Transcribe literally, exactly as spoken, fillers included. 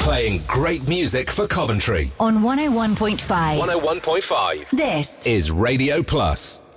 Playing great music for Coventry. On one oh one point five. one oh one point five. This is Radio Plus.